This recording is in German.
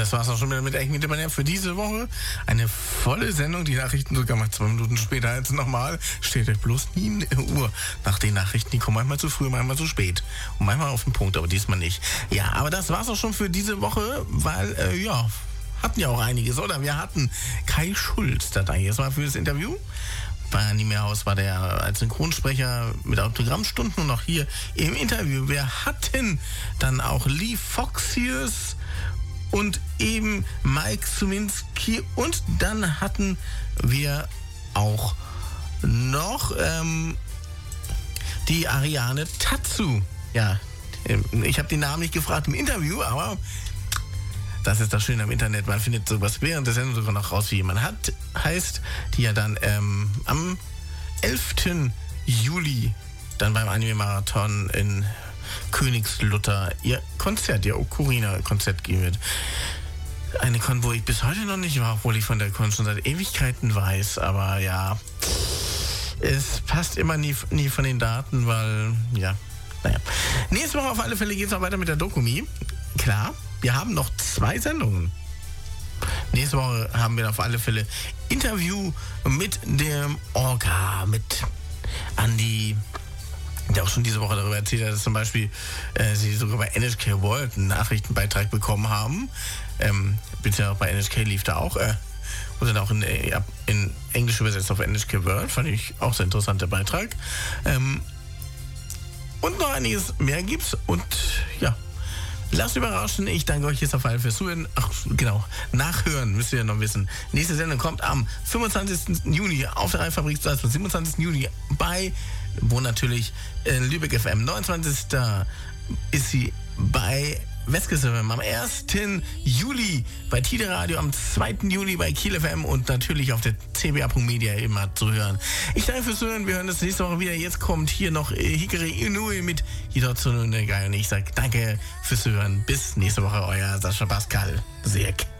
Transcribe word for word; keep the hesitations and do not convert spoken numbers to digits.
das war's auch schon wieder mit Echt mit für diese Woche. Eine volle Sendung, die Nachrichten sogar mal zwei Minuten später als nochmal. Steht euch bloß nie eine Uhr nach den Nachrichten, die kommen manchmal zu früh, manchmal zu spät. Und manchmal auf den Punkt, aber diesmal nicht. Ja, aber das war's auch schon für diese Woche, weil, äh, ja, hatten ja auch einiges, oder? Wir hatten Kai Schulz dabei. Jetzt mal für das Interview. Bei Animehaus war der als Synchronsprecher mit Autogrammstunden und auch hier im Interview. Wir hatten dann auch Lee Foxius und eben Mike Suminski und dann hatten wir auch noch ähm, die Ariane Tatsu. Ja, ich habe den Namen nicht gefragt im Interview, aber das ist das Schöne am Internet, man findet sowas während der Sendung sogar noch raus, wie jemand hat, heißt, die ja dann ähm, am elften Juli dann beim Anime-Marathon in Königslutter ihr Konzert, ihr Ocarina-Konzert geben wird. Eine Con, wo ich bis heute noch nicht war, obwohl ich von der Con schon seit Ewigkeiten weiß, aber ja, es passt immer nie, nie von den Daten, weil, ja, naja. Nächste Woche auf alle Fälle geht es auch weiter mit der Dokumi, klar. Wir haben noch zwei Sendungen. Nächste Woche haben wir auf alle Fälle Interview mit dem Orga, mit Andi, der auch schon diese Woche darüber erzählt hat, dass zum Beispiel äh, sie sogar bei N H K World einen Nachrichtenbeitrag bekommen haben. Ähm, bitte auch bei N H K lief da auch. Äh, und dann auch in, äh, in Englisch übersetzt auf N H K World. Fand ich auch sehr interessanter Beitrag. Ähm, und noch einiges mehr gibt's. Und ja, lasst überraschen, ich danke euch jetzt auf alle fürs Zuhören. Ach, genau, nachhören müsst ihr ja noch wissen. Nächste Sendung kommt am fünfundzwanzigsten Juni auf der Rheinfabrik, am siebenundzwanzigsten Juni bei, wo natürlich äh, Lübeck F M. neunundzwanzigsten ist sie bei Westküste F M. Am ersten Juli bei Tide Radio, am zweiten Juli bei Kiel F M und natürlich auf der c b a punkt media immer zu hören. Ich danke fürs Zuhören, wir hören uns nächste Woche wieder. Jetzt kommt hier noch äh, Hikari Inui mit Hitotsu no Negai und ich sage danke fürs Zuhören. Bis nächste Woche, euer Sascha Pascal. Sieg.